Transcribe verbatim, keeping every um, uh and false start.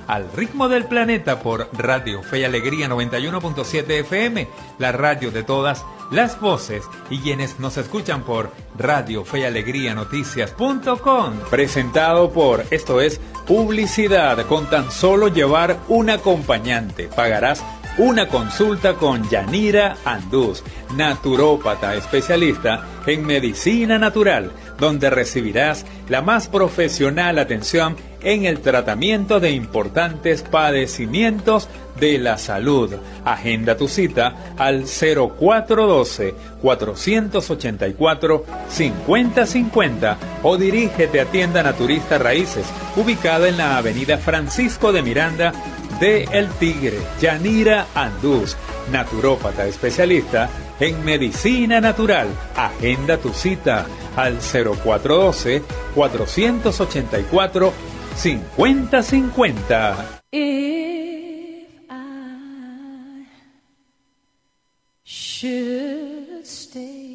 Al ritmo del planeta por Radio Fe y Alegría noventa y uno punto siete F M, la radio de todas las voces, y quienes nos escuchan por Radio Fe y Alegría Noticias punto com. Presentado por, esto es publicidad, con tan solo llevar un acompañante. Pagarás una consulta con Yanira Andús, naturópata especialista en medicina natural, donde recibirás la más profesional atención en el tratamiento de importantes padecimientos de la salud. Agenda tu cita al cero cuatro uno dos, cuatro ocho cuatro, cinco cero cinco cero o dirígete a Tienda Naturista Raíces, ubicada en la avenida Francisco de Miranda de El Tigre. Yanira Andús, naturópata especialista en medicina natural. Agenda tu cita al cero cuatro uno dos, cuatro ocho cuatro, cinco cero cinco cero. If I should stay